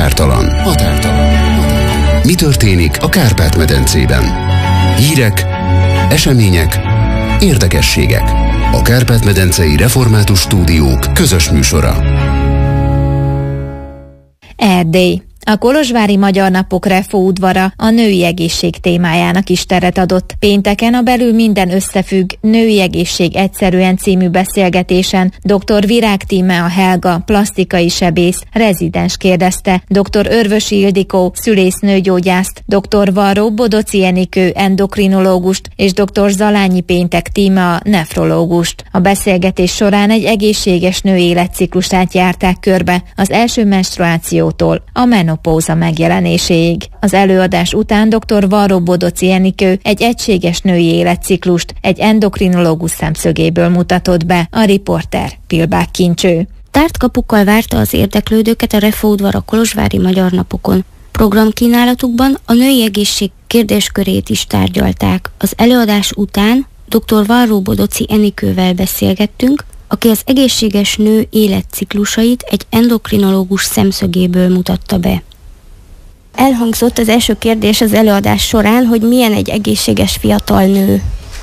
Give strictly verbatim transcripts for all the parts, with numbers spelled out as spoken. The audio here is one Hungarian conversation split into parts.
Határtalan. Határtalan. Mi történik a Kárpát-medencében? Hírek, események, érdekességek. A Kárpát-medencei Református Stúdiók közös műsora. Erdély. A kolozsvári Magyar Napok Refo udvara a női egészség témájának is teret adott. Pénteken a Belül minden összefügg, női egészség egyszerűen című beszélgetésen dr. Virág Tímea Helga, plastikai sebész, rezidens kérdezte dr. Örvösi Ildikó, szülésznőgyógyászt, dr. Varró Bodoci Enikő, endokrinológust és dr. Zalányi Péntek Tímea, nefrológust. A beszélgetés során egy egészséges nő életciklusát járták körbe az első menstruációtól a menopauza megjelenéséig. Az előadás után dr. Varró Bodoci Enikő egy egységes női életciklust egy endokrinológus szemszögéből mutatott be, a riporter Pilbák Kincső. Tárt kapukkal várta az érdeklődőket a Refo udvar a kolozsvári Magyar Napokon. Programkínálatukban a női egészség kérdéskörét is tárgyalták. Az előadás után dr. Varró Bodoci Enikővel beszélgettünk, aki az egészséges nő életciklusait egy endokrinológus szemszögéből mutatta be. Elhangzott az első kérdés az előadás során, hogy milyen egy egészséges fiatal nő.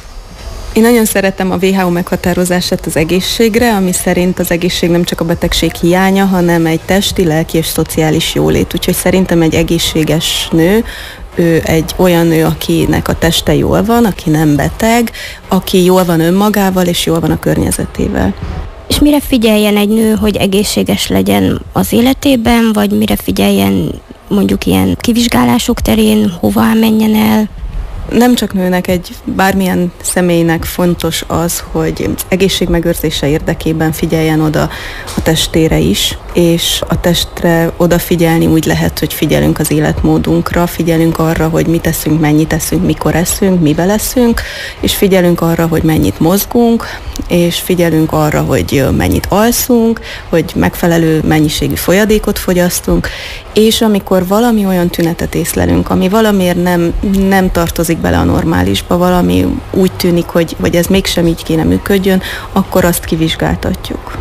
Én nagyon szeretem a vé há o meghatározását az egészségre, ami szerint az egészség nem csak a betegség hiánya, hanem egy testi, lelki és szociális jólét. Úgyhogy szerintem egy egészséges nő, ő egy olyan nő, akinek a teste jól van, aki nem beteg, aki jól van önmagával és jól van a környezetével. És mire figyeljen egy nő, hogy egészséges legyen az életében, vagy mire figyeljen mondjuk ilyen kivizsgálások terén, hova menjen el? Nem csak nőnek, egy bármilyen személynek fontos az, hogy egészségmegőrzése érdekében figyeljen oda a testére is, és a testre odafigyelni úgy lehet, hogy figyelünk az életmódunkra, figyelünk arra, hogy mit eszünk, mennyit eszünk, mikor eszünk, mivel eszünk, és figyelünk arra, hogy mennyit mozgunk, és figyelünk arra, hogy mennyit alszunk, hogy megfelelő mennyiségű folyadékot fogyasztunk, és amikor valami olyan tünetet észlelünk, ami valamiért nem, nem tartozik bele a normálisba, valami úgy tűnik, hogy, hogy ez mégsem így kéne működjön, akkor azt kivizsgáltatjuk.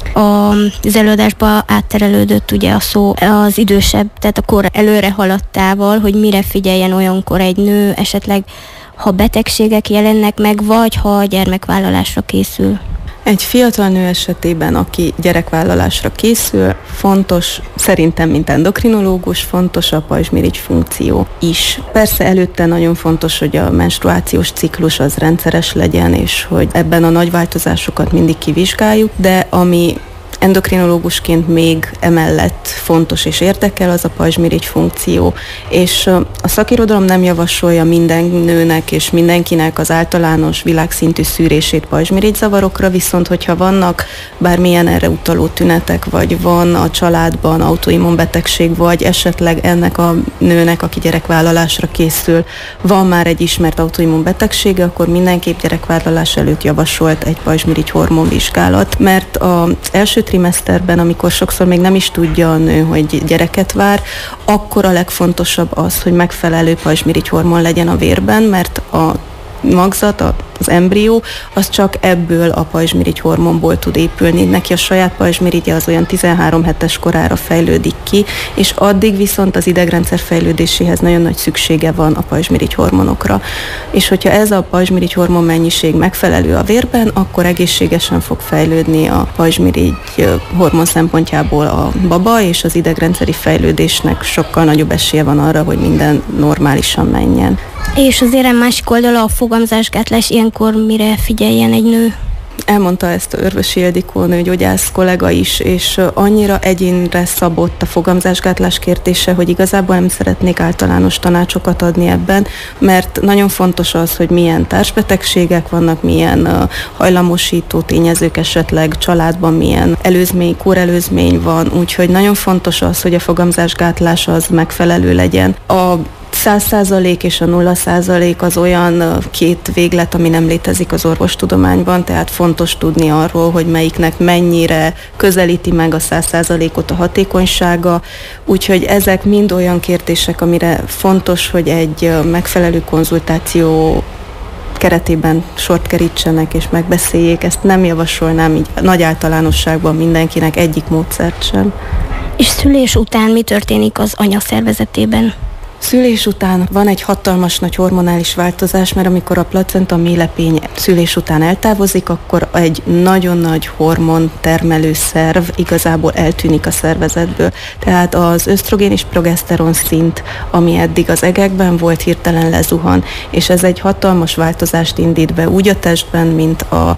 Az előadásba átterelődött ugye a szó az idősebb, tehát a kor előre haladtával, hogy mire figyeljen olyankor egy nő, esetleg ha betegségek jelennek meg, vagy ha a gyermekvállalásra készül. Egy fiatal nő esetében, aki gyerekvállalásra készül, fontos, szerintem, mint endokrinológus, fontos a pajzsmirigy funkció is. Persze előtte nagyon fontos, hogy a menstruációs ciklus az rendszeres legyen, és hogy ebben a nagy változásokat mindig kivizsgáljuk, de ami endokrinológusként még emellett fontos és érdekel, az a pajzsmirigy funkció. És a szakirodalom nem javasolja minden nőnek és mindenkinek az általános világszintű szűrését pajzsmirigyzavarokra, viszont hogyha vannak bármilyen erre utaló tünetek, vagy van a családban autoimmunbetegség, vagy esetleg ennek a nőnek, aki gyerekvállalásra készül, van már egy ismert autoimmunbetegsége, akkor mindenképp gyerekvállalás előtt javasolt egy pajzsmirigy hormonvizsgálat, mert az első trimeszterben, amikor sokszor még nem is tudja a nő, hogy gyereket vár, akkor a legfontosabb az, hogy megfelelő pajzsmirigy hormon legyen a vérben, mert a magzat, az embrió, az csak ebből a pajzsmirigy hormonból tud épülni. Neki a saját pajzsmirigye az olyan tizenhárom hetes korára fejlődik ki, és addig viszont az idegrendszer fejlődéséhez nagyon nagy szüksége van a pajzsmirigy hormonokra. És hogyha ez a pajzsmirigy hormon mennyiség megfelelő a vérben, akkor egészségesen fog fejlődni a pajzsmirigy hormon szempontjából a baba, és az idegrendszeri fejlődésnek sokkal nagyobb esélye van arra, hogy minden normálisan menjen. És az érem másik oldala a fogamzásgátlás, ilyenkor mire figyeljen egy nő? Elmondta ezt a Örvösi Ildikó nőgyógyász kollega is, és annyira egyénre szabott a fogamzásgátlás kérdése, hogy igazából nem szeretnék általános tanácsokat adni ebben, mert nagyon fontos az, hogy milyen társbetegségek vannak, milyen hajlamosító tényezők esetleg családban, milyen előzmény, kórelőzmény van, úgyhogy nagyon fontos az, hogy a fogamzásgátlás az megfelelő legyen. A száz százalék és a nulla százalék az olyan két véglet, ami nem létezik az orvostudományban, tehát fontos tudni arról, hogy melyiknek mennyire közelíti meg a száz százalékot a hatékonysága, úgyhogy ezek mind olyan kérdések, amire fontos, hogy egy megfelelő konzultáció keretében sort kerítsenek és megbeszéljék. Ezt nem javasolnám így nagy általánosságban mindenkinek, egyik módszert sem. És szülés után mi történik az anya szervezetében? Szülés után van egy hatalmas nagy hormonális változás, mert amikor a placenta méhlepény szülés után eltávozik, akkor egy nagyon nagy hormon termelő szerv igazából eltűnik a szervezetből. Tehát az ösztrogén és progeszteron szint, ami eddig az egekben volt, hirtelen lezuhan, és ez egy hatalmas változást indít be úgy a testben, mint a,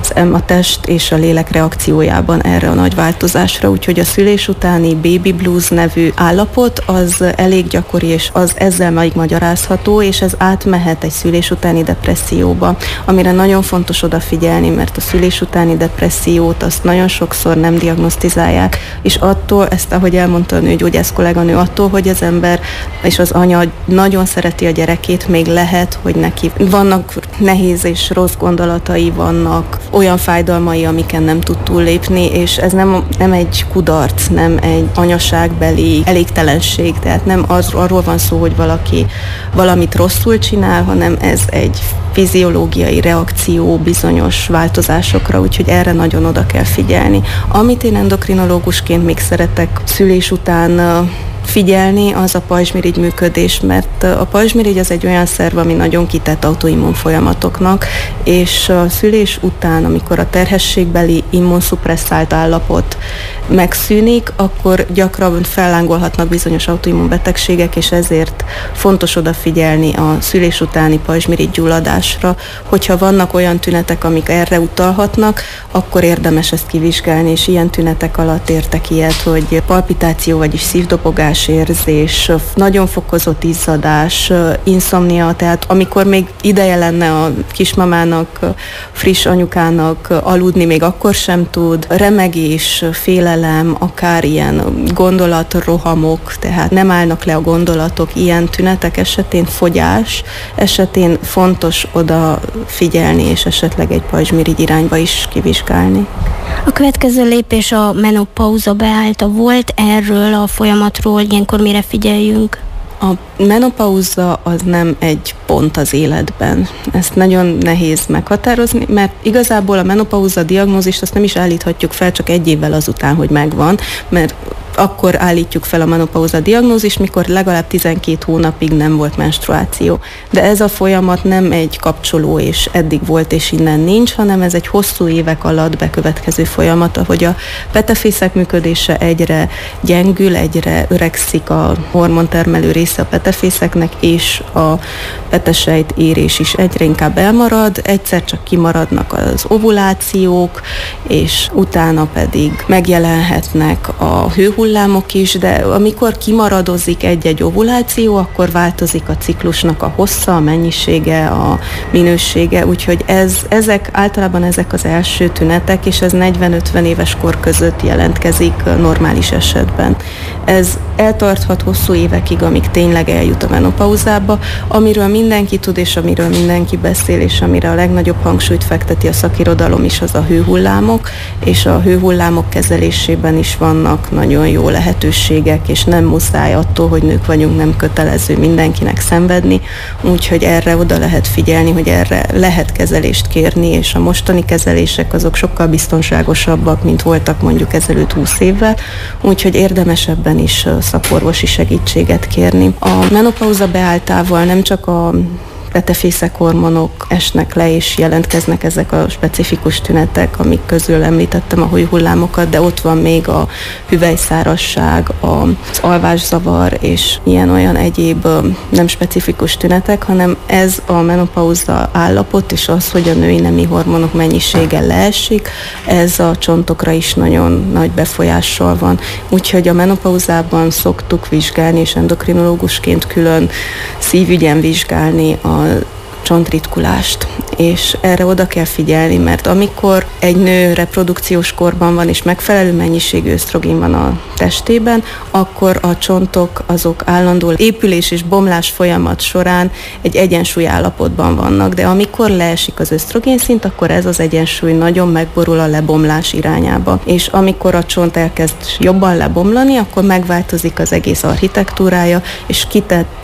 a test és a lélek reakciójában erre a nagy változásra. Úgyhogy a szülés utáni baby blues nevű állapot az elég gyakori, és az ezzel majd magyarázható, és ez átmehet egy szülés utáni depresszióba, amire nagyon fontos odafigyelni, mert a szülés utáni depressziót azt nagyon sokszor nem diagnosztizálják, és attól, ezt ahogy elmondta a nőgyógyász kolléganő, attól, hogy az ember és az anya nagyon szereti a gyerekét, még lehet, hogy neki vannak nehéz és rossz gondolatai, vannak olyan fájdalmai, amiken nem tud túllépni, és ez nem, nem egy kudarc, nem egy anyaságbeli elégtelenség, tehát nem az, arról van szó, hogy valaki valamit rosszul csinál, hanem ez egy fiziológiai reakció bizonyos változásokra, úgyhogy erre nagyon oda kell figyelni. Amit én endokrinológusként még szeretek szülés után figyelni, az a pajzsmirigy működés, mert a pajzsmirigy az egy olyan szerv, ami nagyon kitett autoimmun folyamatoknak, és a szülés után, amikor a terhességbeli immunszupresszált állapot megszűnik, akkor gyakran fellángolhatnak bizonyos autoimmun betegségek, és ezért fontos odafigyelni a szülés utáni pajzsmirigy gyulladásra. Hogyha vannak olyan tünetek, amik erre utalhatnak, akkor érdemes ezt kivizsgálni, és ilyen tünetek alatt értek ilyet, hogy palpitáció, vagyis szívdobogás, érzés, nagyon fokozott izzadás, inszomnia, tehát amikor még ideje lenne a kismamának, friss anyukának aludni, még akkor sem tud, remegés, félelem, akár ilyen gondolatrohamok, tehát nem állnak le a gondolatok, ilyen tünetek esetén, fogyás esetén fontos oda figyelni, és esetleg egy pajzsmirigy irányba is kivizsgálni. A következő lépés a menopauza beállta. Volt erről a folyamatról, ilyenkor mire figyeljünk? A menopauza az nem egy pont az életben. Ezt nagyon nehéz meghatározni, mert igazából a menopauza diagnózist azt nem is állíthatjuk fel csak egy évvel azután, hogy megvan, mert akkor állítjuk fel a menopauza diagnózist, mikor legalább tizenkét hónapig nem volt menstruáció. De ez a folyamat nem egy kapcsoló, és eddig volt, és innen nincs, hanem ez egy hosszú évek alatt bekövetkező folyamat, ahogy a petefészek működése egyre gyengül, egyre öregszik a hormontermelő része a petefészeknek, és a petesejt érés is egyre inkább elmarad, egyszer csak kimaradnak az ovulációk, és utána pedig megjelenhetnek a hőhullámok is, de amikor kimaradozik egy-egy ovuláció, akkor változik a ciklusnak a hossza, a mennyisége, a minősége, úgyhogy ez, ezek általában ezek az első tünetek, és ez negyven-ötven éves kor között jelentkezik normális esetben. Ez eltarthat hosszú évekig, amíg tényleg eljut a menopauzába, amiről mindenki tud, és amiről mindenki beszél, és amire a legnagyobb hangsúlyt fekteti a szakirodalom is, az a hőhullámok, és a hőhullámok kezelésében is vannak nagyon jó lehetőségek, és nem muszáj attól, hogy nők vagyunk, nem kötelező mindenkinek szenvedni, úgyhogy erre oda lehet figyelni, hogy erre lehet kezelést kérni, és a mostani kezelések azok sokkal biztonságosabbak, mint voltak mondjuk ezelőtt húsz évvel, úgyhogy érdemes ebben is szakorvosi segítséget kérni. A menopauza beálltával nem csak a petefészek hormonok esnek le, és jelentkeznek ezek a specifikus tünetek, amik közül említettem a hőhullámokat, de ott van még a hüvelyszárazság, az alvászavar, és ilyen-olyan egyéb nem specifikus tünetek, hanem ez a menopauza állapot, és az, hogy a női nemi hormonok mennyisége leesik, ez a csontokra is nagyon nagy befolyással van. Úgyhogy a menopauzában szoktuk vizsgálni, és endokrinológusként külön szívügyen vizsgálni a csontritkulást, és erre oda kell figyelni, mert amikor egy nő reprodukciós korban van, és megfelelő mennyiségű ösztrogén van a testében, akkor a csontok azok állandó épülés és bomlás folyamat során egy egyensúly állapotban vannak, de amikor leesik az ösztrogén szint, akkor ez az egyensúly nagyon megborul a lebomlás irányába, és amikor a csont elkezd jobban lebomlani, akkor megváltozik az egész architektúrája, és kitett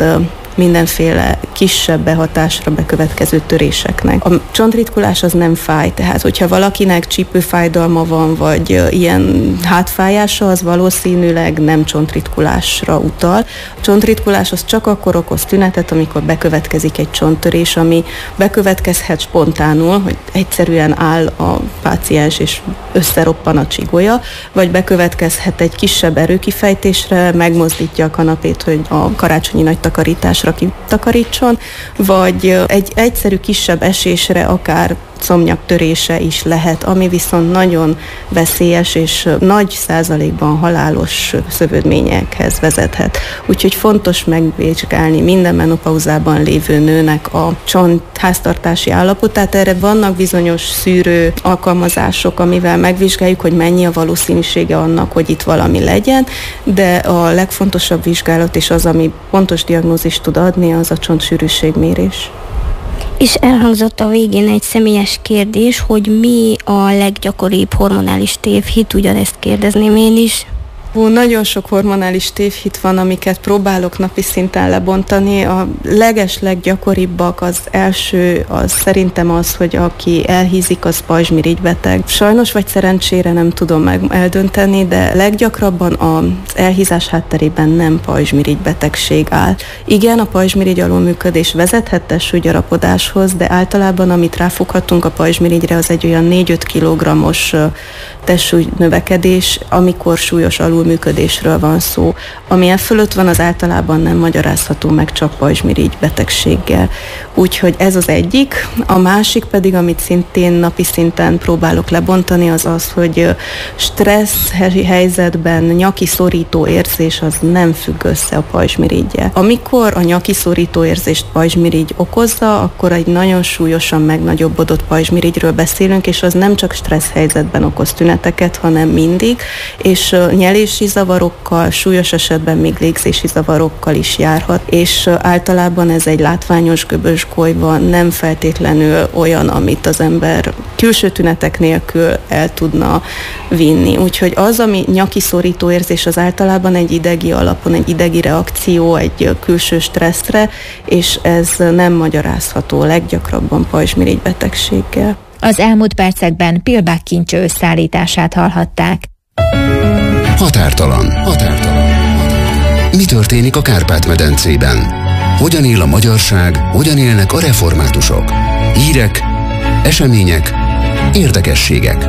mindenféle kisebb behatásra bekövetkező töréseknek. A csontritkulás az nem fáj, tehát hogyha valakinek csípőfájdalma van, vagy ilyen hátfájása, az valószínűleg nem csontritkulásra utal. A csontritkulás az csak akkor okoz tünetet, amikor bekövetkezik egy csonttörés, ami bekövetkezhet spontánul, hogy egyszerűen áll a páciens és összeroppan a csigolya, vagy bekövetkezhet egy kisebb erőkifejtésre, megmozdítja a kanapét, hogy a karácsonyi nagy takarításra kitakarítson, vagy egy egyszerű kisebb esésre akár szomnyak törése is lehet, ami viszont nagyon veszélyes és nagy százalékban halálos szövődményekhez vezethet. Úgyhogy fontos megvizsgálni minden menopauzában lévő nőnek a csont háztartási állapotát. Erre vannak bizonyos szűrő alkalmazások, amivel megvizsgáljuk, hogy mennyi a valószínűsége annak, hogy itt valami legyen, de a legfontosabb vizsgálat és az, ami pontos diagnózist tud adni, az a csontsűrűségmérés. És elhangzott a végén egy személyes kérdés, hogy mi a leggyakoribb hormonális tévhit, ugyanezt kérdezném én is. Hú, nagyon sok hormonális tévhit van, amiket próbálok napi szinten lebontani. A leges leggyakoribbak, az első, az szerintem az, hogy aki elhízik, az pajzsmirigybeteg. Sajnos vagy szerencsére nem tudom meg eldönteni, de leggyakrabban az elhízás hátterében nem pajzsmirigybetegség áll. Igen, a pajzsmirigy alulműködés vezethet testsúlygyarapodáshoz, de általában amit ráfoghatunk a pajzsmirigyre, az egy olyan négy-öt kilogrammos testsúly növekedés, amikor súlyos alulműködésről van szó. Ami e fölött van, az általában nem magyarázható meg csak pajzsmirigy betegséggel. Úgyhogy ez az egyik. A másik pedig, amit szintén napi szinten próbálok lebontani, az az, hogy stressz helyzetben nyaki szorító érzés az nem függ össze a pajzsmiriggyel. Amikor a nyaki szorító érzést pajzsmirigy okozza, akkor egy nagyon súlyosan megnagyobbodott pajzsmirigyről beszélünk, és az nem csak stressz helyzetben okoz tüneteket, hanem mindig, és nyelési zavarokkal, súlyos esetben még légzési zavarokkal is járhat, és általában ez egy látványos göbös golyva, nem feltétlenül olyan, amit az ember külső tünetek nélkül el tudna vinni. Úgyhogy az, ami nyaki szorító érzés, az általában egy idegi alapon, egy idegi reakció, egy külső stresszre, és ez nem magyarázható leggyakrabban pajzsmirigybetegséggel. Az elmúlt percekben Pilbák kincső összeállítását hallhatták. Határtalan. Határtalan. Mi történik a Kárpát-medencében? Hogyan él a magyarság, hogyan élnek a reformátusok? Hírek, események, érdekességek.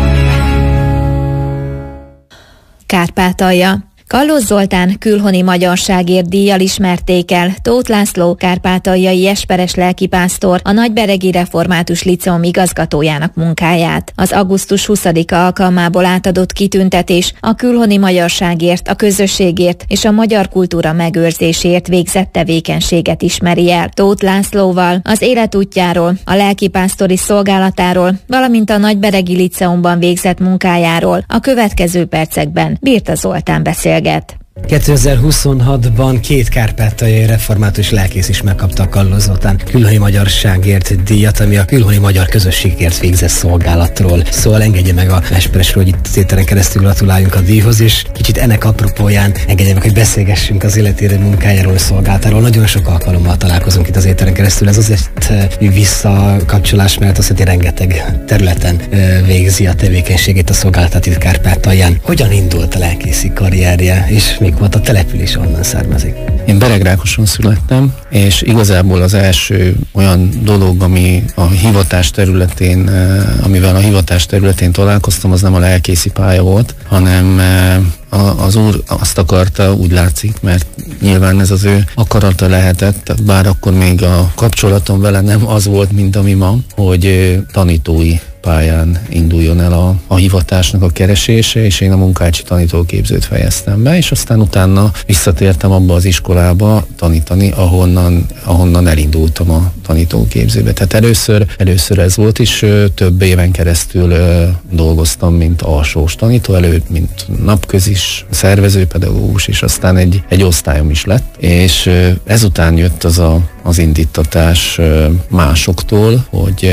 Kárpátalja. Kallos Zoltán külhoni magyarságért díjjal ismerték el Tóth László kárpátaljai esperes lelkipásztor, a Nagyberegi Református Liceum igazgatójának munkáját. Az augusztus huszadika alkalmából átadott kitüntetés a külhoni magyarságért, a közösségért és a magyar kultúra megőrzéséért végzett tevékenységet ismeri el. Tóth Lászlóval az életútjáról, a lelkipásztori szolgálatáról, valamint a Nagyberegi Liceumban végzett munkájáról a következő percekben Birta Zoltán beszélget. kétezer-huszonhatban két kárpátaljai református lelkész is megkapta a Kallos Zoltán külhoni magyarságért díjat, ami a külhoni magyar közösségért végzett szolgálatról. Szóval engedje meg a esperesről, hogy itt az éteren keresztül gratuláljunk a díjhoz, és kicsit ennek apropóján engedje meg, hogy beszélgessünk az életére munkájáról, szolgálatáról. Nagyon sok alkalommal találkozunk itt az éteren keresztül. Ez azért visszakapcsolás, mert azt, hogy rengeteg területen végzi a tevékenységét, a szolgálatát itt Kárpátalján. Hogyan indult a lelkészi karrierje, és még volt a település, onnan származik? Én Beregrákoson születtem, és igazából az első olyan dolog, ami a hivatás területén, amivel a hivatás területén találkoztam, az nem a lelkészi pálya volt, hanem az úr azt akarta, úgy látszik, mert nyilván ez az ő akarata lehetett, bár akkor még a kapcsolatom vele nem az volt, mint ami ma, hogy tanítói pályán induljon el a, a hivatásnak a keresése, és én a munkácsi tanítóképzőt fejeztem be, és aztán utána visszatértem abba az iskolába tanítani, ahonnan, ahonnan elindultam a tanítóképzőbe. Tehát először, először ez volt, és több éven keresztül ö, dolgoztam, mint alsós tanító, előtt, mint napközis, szervezőpedagógus, és aztán egy, egy osztályom is lett, és ö, ezután jött az a, az indítatás ö, másoktól, hogy ö,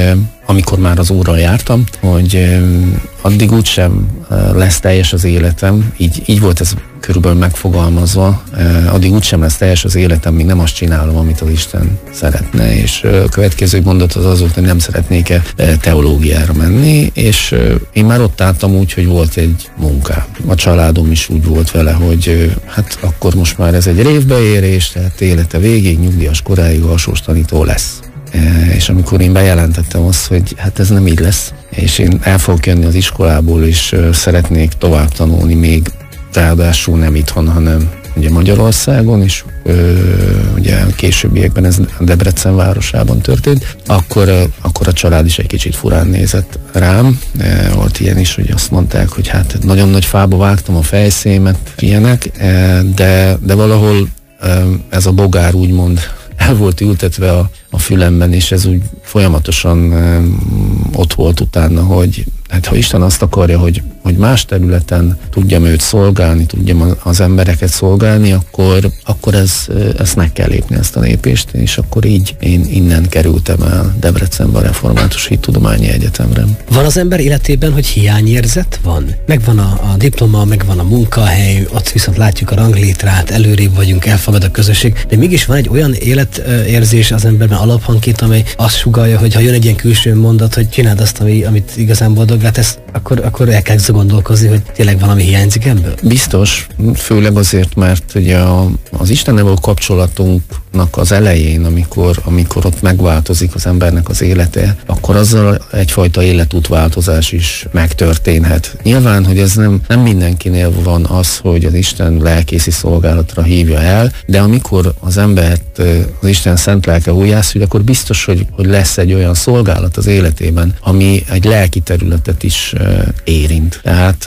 amikor már az úrral jártam, hogy addig úgysem lesz teljes az életem, így, így volt ez körülbelül megfogalmazva, addig úgysem lesz teljes az életem, míg nem azt csinálom, amit az Isten szeretne, és a következő mondat az az volt, hogy nem szeretnék-e teológiára menni, és én már ott álltam úgy, hogy volt egy munkám. A családom is úgy volt vele, hogy hát akkor most már ez egy révbeérés, tehát élete végig, nyugdíjas koráig alsós tanító lesz. És amikor én bejelentettem azt, hogy hát ez nem így lesz, és én el fogok jönni az iskolából, és szeretnék tovább tanulni még, ráadásul nem itthon, hanem ugye Magyarországon, és ö, ugye későbbiekben ez Debrecen városában történt, akkor, akkor a család is egy kicsit furán nézett rám. E, volt ilyen is, hogy azt mondták, hogy hát nagyon nagy fába vágtam a fejszémet, ilyenek, e, de, de valahol e, ez a bogár úgymond el volt ültetve a, a fülemben, és ez úgy folyamatosan e, ott volt utána, hogy hát ha Isten azt akarja, hogy, hogy más területen tudjam őt szolgálni, tudjam az embereket szolgálni, akkor, akkor ez, ezt meg kell lépni, ezt a lépést, és akkor így én innen kerültem el Debrecenbe a Református Hittudományi Egyetemre. Van az ember életében, hogy hiányérzet van? Megvan a, a diploma, megvan a munkahely, ott viszont látjuk a ranglétrát, előrébb vagyunk, elfogad a közösség, de mégis van egy olyan életérzés az emberben alaphangként, amely azt sugallja, hogy ha jön egy ilyen külső mondat, hogy csináld azt, ami, amit igazán boldog látesz, akkor, akkor el kell gondolkozni, hogy tényleg valami hiányzik ebből? Biztos, főleg azért, mert ugye a, az Istennel való kapcsolatunknak az elején, amikor, amikor ott megváltozik az embernek az élete, akkor azzal egyfajta életútváltozás is megtörténhet. Nyilván, hogy ez nem, nem mindenkinél van az, hogy az Isten lelkészi szolgálatra hívja el, de amikor az embert az Isten szent lelke újjászül, akkor biztos, hogy, hogy lesz egy olyan szolgálat az életében, ami egy lelki területet is érint. Tehát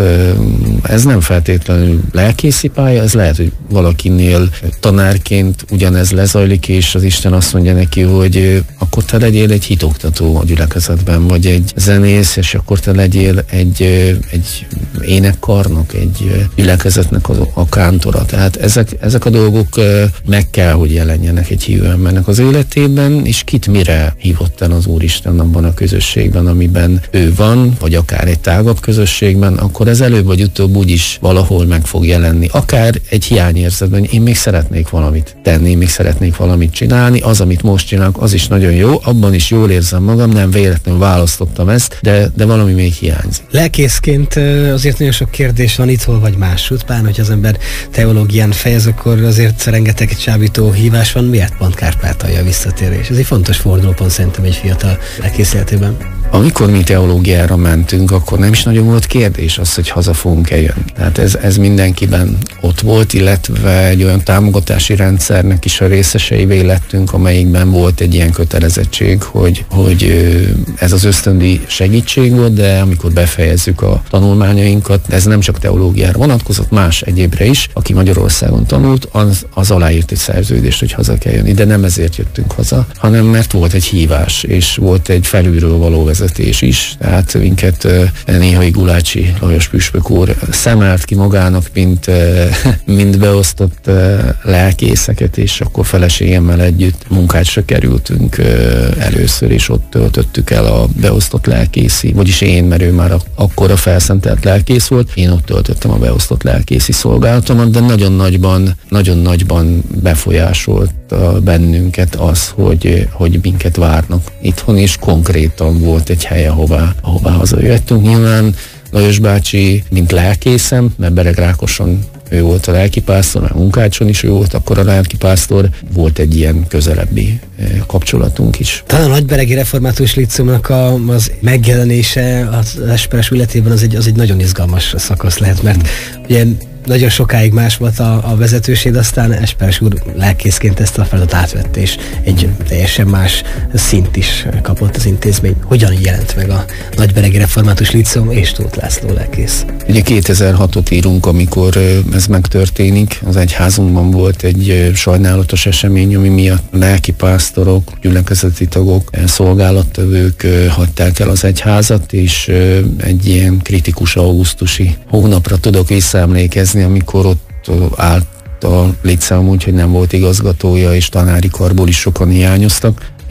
ez nem feltétlenül lelkészi pálya, ez lehet, hogy valakinél tanárként ugyanez lezajlik, és az Isten azt mondja neki, hogy akkor te legyél egy hitoktató a gyülekezetben, vagy egy zenész, és akkor te legyél egy, egy énekkarnok, egy gyülekezetnek a, a kántora. Tehát ezek, ezek a dolgok meg kell, hogy jelenjenek egy hívő embernek az életében, és kit mire hívott el az Úristen abban a közösségben, amiben ő van, vagy akár egy tágabb közösségben, akkor ez előbb vagy utóbb úgyis valahol meg fog jelenni. Akár egy hiányérzetben, én még szeretnék valamit tenni, még szeretnék valamit csinálni, az, amit most csinálok, az is nagyon jó, abban is jól érzem magam, nem véletlenül választottam ezt, de, de valami még hiányzik. Lelkészként azért nagyon sok kérdés van itthon vagy máshogy, pár, hogy az ember teológián fejez, akkor azért rengeteg csábító hívás van, miért pont Kárpátalja a visszatérés? Ez egy fontos fordulópont szerintem egy fiatal lelkész életében. Amikor mi teológiára mentünk, akkor nem is nagyon volt kérdés az, hogy haza fogunk-e jönni. Tehát ez, ez mindenkiben ott volt, illetve egy olyan támogatási rendszernek is a részeseivé lettünk, amelyikben volt egy ilyen kötelezettség, hogy, hogy ez az ösztöndi segítség volt, de amikor befejezzük a tanulmányainkat, ez nem csak teológiára vonatkozott, más egyébre is, aki Magyarországon tanult, az, az aláírt egy szerződést, hogy haza kell jönni, de nem ezért jöttünk haza, hanem mert volt egy hívás, és volt egy felülről való vezetés is, tehát minket néhai Gulácsi Lajos püspök úr szemelt ki magának, mint, mint beosztott lelkészeket, és akkor feleségemmel együtt munkácsra kerültünk először, és ott töltöttük el a beosztott lelkészi, vagyis én, mert ő már akkor a felszentelt lelkész volt, én ott töltöttem a beosztott lelkészi szolgálatomat, de nagyon nagyban, nagyon nagyban befolyásolt bennünket az, hogy, hogy minket várnak itthon, és konkrétan volt egy hely, ahová, ahová hazajöttünk. Nyilván Lajos bácsi, mint lelkészem, mert Beregrákoson ő volt a lelkipásztor, mert Munkácson is ő volt akkor a lelkipásztor, volt egy ilyen közelebbi kapcsolatunk is. Talán a Nagyberegi Református Líceumnak a, az megjelenése az Esperesületében az egy, az egy nagyon izgalmas szakasz lehet, mert ugye nagyon sokáig más volt a, a vezetőség, aztán Esperes úr lelkészként ezt a feladatot átvette, és egy teljesen más szint is kapott az intézmény. Hogyan jelent meg a Nagyberegi Református Líceum és Tóth László lelkész? Ugye kétezer-hatot írunk, amikor ez megtörténik. Az egyházunkban volt egy sajnálatos esemény, ami miatt lelkipásztorok, gyülekezeti tagok, szolgálattevők hagyták el az egyházat, és egy ilyen kritikus augusztusi hónapra tudok visszaemlékezni, amikor ott állt a Líceum úgy, hogy nem volt igazgatója, és tanári karból is sokan hiányoztak,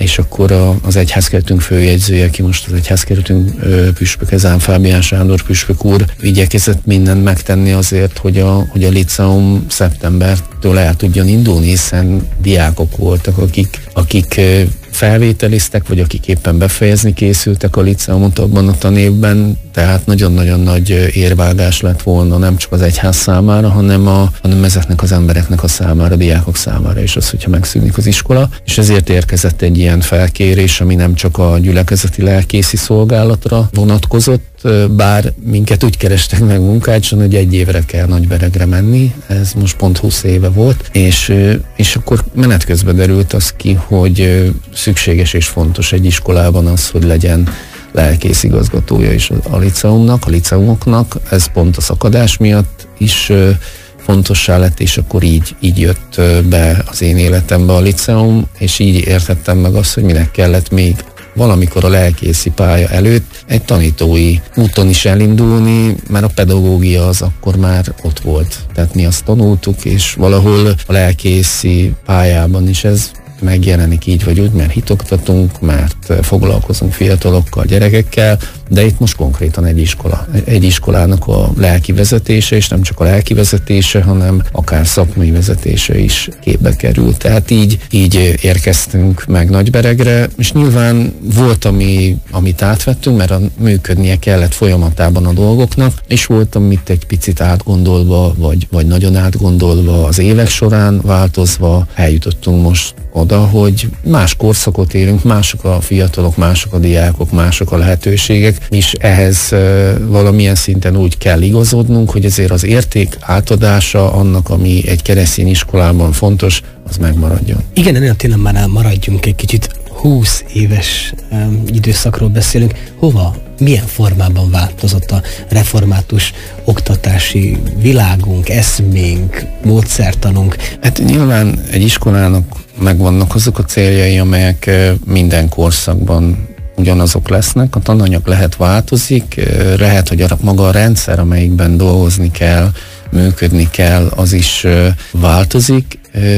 és akkor a, az egyházkeretünk főjegyzője, aki most az egyházkeretünk püspök, Ezán Fábián Sándor püspök úr igyekezett mindent megtenni azért, hogy a, hogy a liceum szeptembertől el tudjon indulni, hiszen diákok voltak, akik, akik felvételiztek, vagy akik éppen befejezni készültek a liceumot abban a tanévben, tehát nagyon-nagyon nagy érvágás lett volna nem csak az egyház számára, hanem, a, hanem ezeknek az embereknek a számára, a diákok számára is az, hogyha megszűnik az iskola, és ezért érkezett egy ilyen felkérés, ami nem csak a gyülekezeti lelkészi szolgálatra vonatkozott, bár minket úgy kerestek meg munkácson, hogy egy évre kell Nagyberegre menni, ez most pont húsz éve volt, és, és akkor menet közben derült az ki, hogy szükséges és fontos egy iskolában az, hogy legyen lelkész igazgatója is a liceumnak, a liceumoknak, ez pont a szakadás miatt is fontossá lett, és akkor így, így jött be az én életembe a liceum, és így értettem meg azt, hogy minek kellett még valamikor a lelkészi pálya előtt egy tanítói úton is elindulni, mert a pedagógia az akkor már ott volt. Tehát mi azt tanultuk, és valahol a lelkészi pályában is ez megjelenik így vagy úgy, mert hitoktatunk, mert foglalkozunk fiatalokkal, gyerekekkel, de itt most konkrétan egy iskola. Egy iskolának a lelki vezetése, és nem csak a lelki vezetése, hanem akár szakmai vezetése is képbe került. Tehát így, így érkeztünk meg Nagyberegre, és nyilván volt, ami, amit átvettünk, mert a, működnie kellett folyamatában a dolgoknak, és volt, amit egy picit átgondolva, vagy, vagy nagyon átgondolva az évek során változva eljutottunk most oda, hogy más korszakot élünk, mások a fiatalok, mások a diákok, mások a lehetőségek, és ehhez uh, valamilyen szinten úgy kell igazodnunk, hogy ezért az érték átadása annak, ami egy keresztény iskolában fontos, az megmaradjon. Igen, ennél a témánál maradjunk egy kicsit. húsz éves um, időszakról beszélünk. Hova, milyen formában változott a református oktatási világunk, eszménk, módszertanunk? Hát nyilván egy iskolának megvannak azok a céljai, amelyek minden korszakban ugyanazok lesznek. A tananyag lehet változik, lehet, hogy a maga a rendszer, amelyikben dolgozni kell, működni kell, az is változik.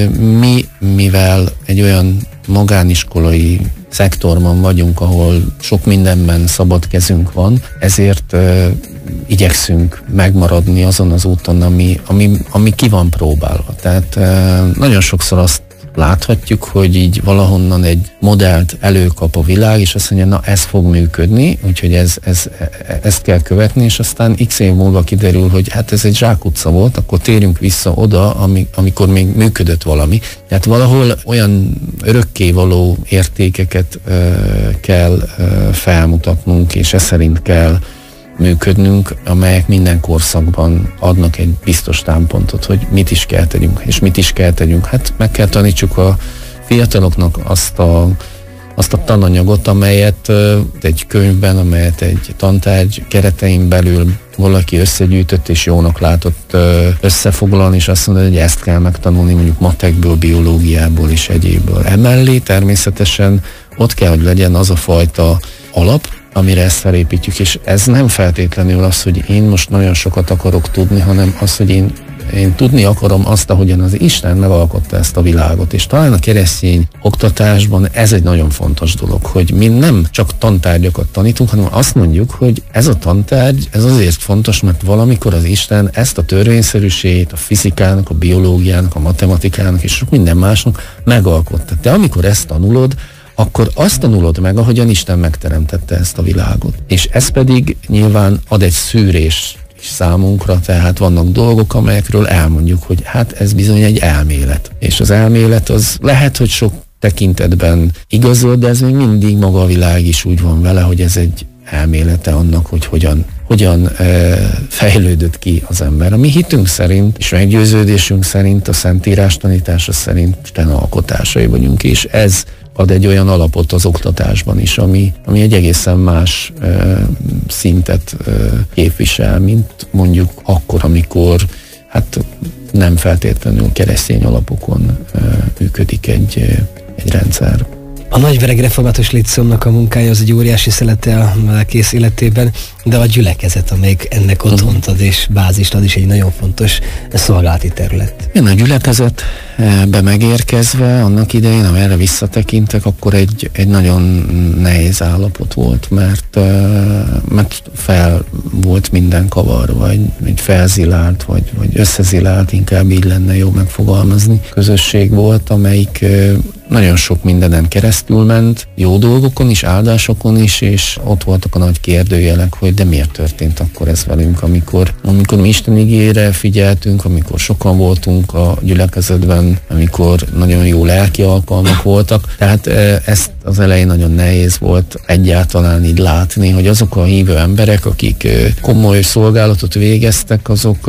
Mi, mivel egy olyan magániskolai szektorban vagyunk, ahol sok mindenben szabad kezünk van, ezért uh, igyekszünk megmaradni azon az úton, ami, ami, ami ki van próbálva. Tehát uh, nagyon sokszor azt láthatjuk, hogy így valahonnan egy modellt előkap a világ, és azt mondja, na ez fog működni, úgyhogy ez, ez, ezt kell követni, és aztán x év múlva kiderül, hogy hát ez egy zsákutca volt, akkor térjünk vissza oda, ami, amikor még működött valami. Tehát valahol olyan örökkévaló értékeket uh, kell uh, felmutatnunk, és ez szerint kell működnünk, amelyek minden korszakban adnak egy biztos támpontot, hogy mit is kell tegyünk, és mit is kell tegyünk. Hát meg kell tanítsuk a fiataloknak azt a, azt a tananyagot, amelyet egy könyvben, amelyet egy tantárgy keretein belül valaki összegyűjtött és jónak látott összefoglalni, és azt mondja, hogy ezt kell megtanulni mondjuk matekből, biológiából és egyébből. Emellé természetesen ott kell, hogy legyen az a fajta alap, amire ezt felépítjük, és ez nem feltétlenül az, hogy én most nagyon sokat akarok tudni, hanem az, hogy én, én tudni akarom azt, ahogyan az Isten megalkotta ezt a világot, és talán a keresztény oktatásban ez egy nagyon fontos dolog, hogy mi nem csak tantárgyakat tanítunk, hanem azt mondjuk, hogy ez a tantárgy, ez azért fontos, mert valamikor az Isten ezt a törvényszerűségét, a fizikának, a biológiának, a matematikának és sok minden másnak megalkotta. Te amikor ezt tanulod, akkor azt tanulod meg, ahogyan Isten megteremtette ezt a világot. És ez pedig nyilván ad egy szűrés is számunkra, tehát vannak dolgok, amelyekről elmondjuk, hogy hát ez bizony egy elmélet. És az elmélet az lehet, hogy sok tekintetben igazol, de ez még mindig maga a világ is úgy van vele, hogy ez egy elmélete annak, hogy hogyan, hogyan e, fejlődött ki az ember. A mi hitünk szerint, és meggyőződésünk szerint, a Szentírás tanítása szerint Isten alkotásai vagyunk, és ez ad egy olyan alapot az oktatásban is, ami, ami egy egészen más e, szintet e, képvisel, mint mondjuk akkor, amikor hát nem feltétlenül keresztény alapokon e, működik egy, egy rendszer. A Nagyberegi Református Líceumnak a munkája az egy óriási szelete a lelkész életében, de a gyülekezet, amelyik ennek otthont ad és bázist ad, is egy nagyon fontos szolgálati terület. Én a gyülekezetbe megérkezve, annak idején, ha erre visszatekintek, akkor egy, egy nagyon nehéz állapot volt, mert, mert fel volt minden kavarva, vagy egy felzilált, vagy, vagy összezilált, inkább így lenne jó megfogalmazni. Közösség volt, amelyik nagyon sok mindenen keresztül ment, jó dolgokon is, áldásokon is, és ott voltak a nagy kérdőjelek, hogy de miért történt akkor ez velünk, amikor, amikor mi Isten igére figyeltünk, amikor sokan voltunk a gyülekezetben, amikor nagyon jó lelki alkalmak voltak. Tehát ezt az elején nagyon nehéz volt egyáltalán így látni, hogy azok a hívő emberek, akik komoly szolgálatot végeztek, azok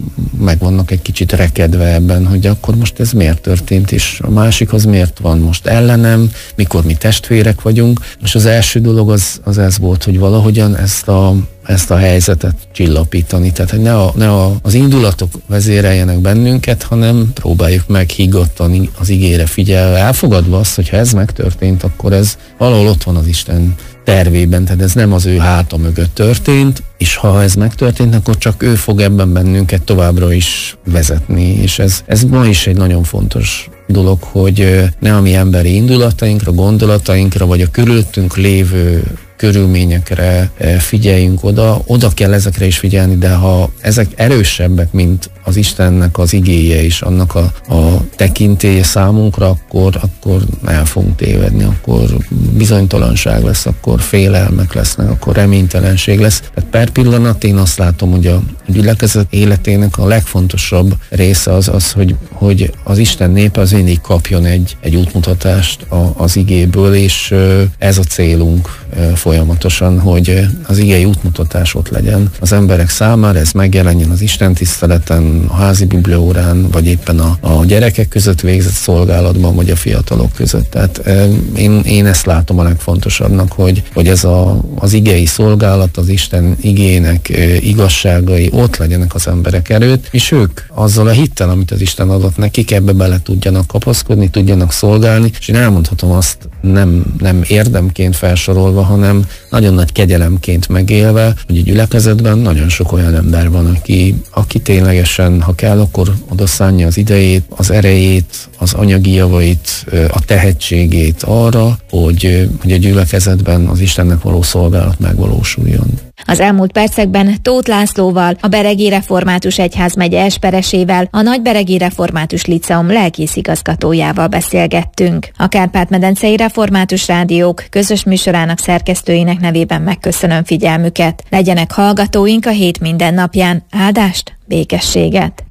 meg vannak egy kicsit rekedve ebben, hogy akkor most ez miért történt, és a másik az miért van most ellenem, mikor mi testvérek vagyunk. És az első dolog az, az ez volt, hogy valahogyan ezt a ezt a helyzetet csillapítani. Tehát, hogy ne, a, ne a, az indulatok vezéreljenek bennünket, hanem próbáljuk meg higgadtan az igére figyelve, elfogadva azt, hogy ha ez megtörtént, akkor ez valahol ott van az Isten tervében, tehát ez nem az ő háta mögött történt, és ha ez megtörtént, akkor csak ő fog ebben bennünket továbbra is vezetni, és ez, ez ma is egy nagyon fontos dolog, hogy ne a mi emberi indulatainkra, gondolatainkra, vagy a körülöttünk lévő körülményekre figyeljünk oda, oda kell ezekre is figyelni, de ha ezek erősebbek, mint az Istennek az igéje és annak a, a tekintélye számunkra, akkor, akkor el fogunk tévedni, akkor bizonytalanság lesz, akkor félelmek lesznek, akkor reménytelenség lesz. Tehát per pillanat én azt látom, hogy a gyülekezet életének a legfontosabb része az az, hogy, hogy az Isten népe az mindig kapjon egy, egy útmutatást a, az igéből, és ez a célunk folyamatosan, hogy az igei útmutatás ott legyen az emberek számára, ez megjelenjen az Isten tiszteleten, a házi bibliaórán, vagy éppen a, a gyerekek között végzett szolgálatban, vagy a fiatalok között. Tehát én, én ezt látom a legfontosabbnak, hogy, hogy ez a, az igei szolgálat, az Isten igének igazságai ott legyenek az emberek előtt, és ők azzal a hittel, amit az Isten adott nekik, ebbe bele tudjanak kapaszkodni, tudjanak szolgálni, és én elmondhatom azt nem, nem érdemként felsorolva, hanem nagyon nagy kegyelemként megélve, hogy a gyülekezetben nagyon sok olyan ember van, aki, aki ténylegesen, ha kell, akkor odaszánja az idejét, az erejét, az anyagi javait, a tehetségét arra, hogy, hogy a gyülekezetben az Istennek való szolgálat megvalósuljon. Az elmúlt percekben Tóth Lászlóval, a Beregi Református Egyházmegye esperesével, a Nagyberegi Református Líceum lelkészigazgatójával beszélgettünk. A Kárpát-medencei Református Rádiók közös műsorának szerkesztőinek nevében megköszönöm figyelmüket. Legyenek hallgatóink a hét minden napján. Áldást, békességet!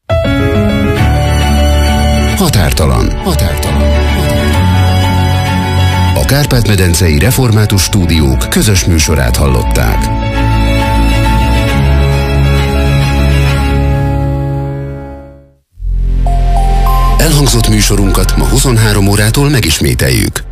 Határtalan. Határtalan. A Kárpát-medencei Református Stúdiók közös műsorát hallották. Elhangzott műsorunkat ma huszonhárom órától megismételjük.